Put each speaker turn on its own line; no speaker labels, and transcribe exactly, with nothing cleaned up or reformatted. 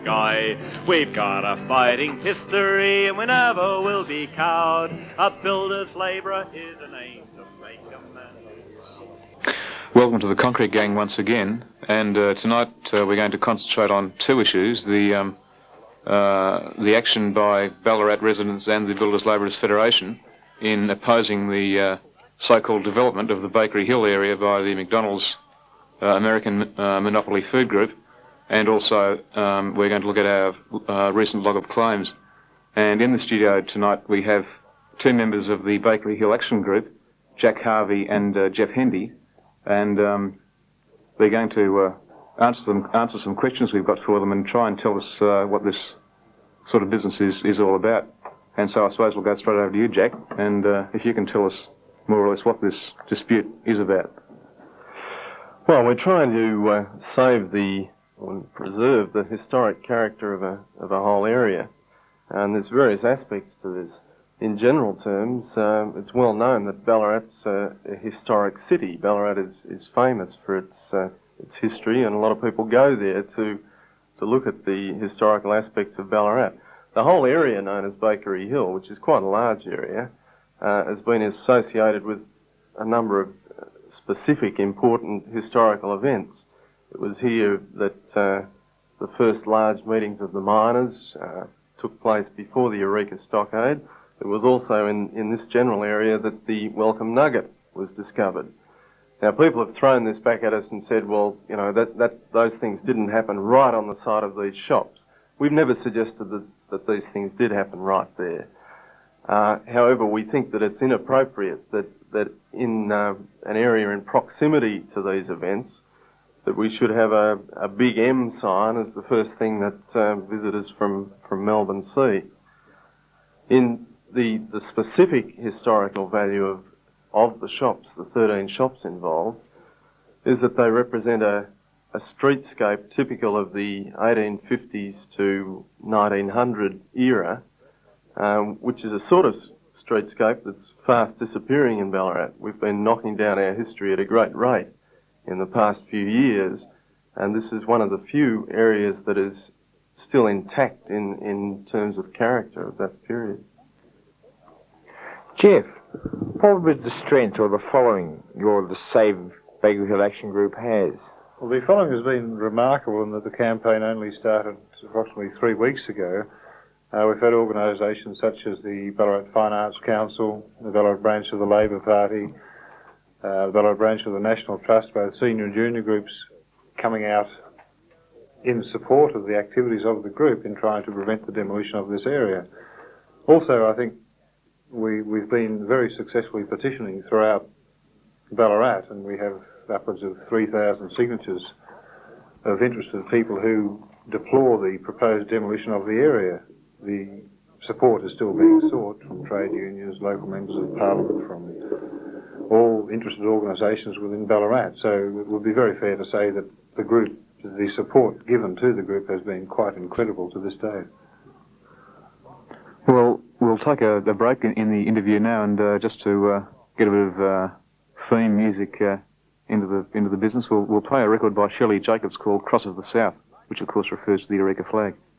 Guy, we've got a fighting history and we never will be cowed. A builder's labourer is an aim to make a man.
Welcome to the Concrete Gang once again, and uh, tonight uh, we're going to concentrate on two issues: the um, uh, the action by Ballarat residents and the Builders Labourers Federation in opposing the uh, so-called development of the Bakery Hill area by the McDonald's uh, American uh, Monopoly Food Group. And also, um, we're going to look at our uh, recent log of claims. And in the studio tonight, we have two members of the Bakery Hill Action Group, Jack Harvey and uh, Jeff Hendy. And um, they're going to uh, answer them, answer some questions we've got for them and try and tell us uh, what this sort of business is, is all about. And so I suppose we'll go straight over to you, Jack, and uh, if you can tell us more or less what this dispute is about.
Well, we're trying to uh, save the or preserve the historic character of a of a whole area, and there's various aspects to this. In general terms, um, it's well known that Ballarat's uh, a historic city. Ballarat is, is famous for its uh, its history, and a lot of people go there to to look at the historical aspects of Ballarat. The whole area known as Bakery Hill, which is quite a large area, uh, has been associated with a number of specific important historical events. It was here that uh, the first large meetings of the miners uh, took place before the Eureka Stockade. It was also in, in this general area that the Welcome Nugget was discovered. Now, people have thrown this back at us and said, well, you know, that, that those things didn't happen right on the side of these shops. We've never suggested that, that these things did happen right there. Uh, however, we think that it's inappropriate that, that in uh, an area in proximity to these events, that we should have a, a big M sign as the first thing that uh, visitors from, from Melbourne see. In the, the specific historical value of, of the shops, the thirteen shops involved, is that they represent a, a streetscape typical of the eighteen fifties to nineteen hundred era, um, which is a sort of streetscape that's fast disappearing in Ballarat. We've been knocking down our history at a great rate in the past few years, and this is one of the few areas that is still intact in, in terms of character of that period.
Jeff, what was the strength or the following your the Save Bakery Hill Action Group has?
Well, the following has been remarkable in that the campaign only started approximately three weeks ago. Uh, we've had organisations such as the Ballarat Fine Arts Council, the Ballarat branch of the Labor Party, Uh, the Ballarat branch of the National Trust, both senior and junior groups, coming out in support of the activities of the group in trying to prevent the demolition of this area. Also, I think we, we've been very successfully petitioning throughout Ballarat, and we have upwards of three thousand signatures of interested people who deplore the proposed demolition of the area. The support is still being sought from trade unions, local members of Parliament, from all interested organisations within Ballarat. So it would be very fair to say that the group, the support given to the group has been quite incredible to this day.
Well, we'll take a, a break in, in the interview now, and uh, just to uh, get a bit of uh, theme music uh, into the into the business, we'll, we'll play a record by Shirley Jacobs called Cross of the South, which of course refers to the Eureka flag.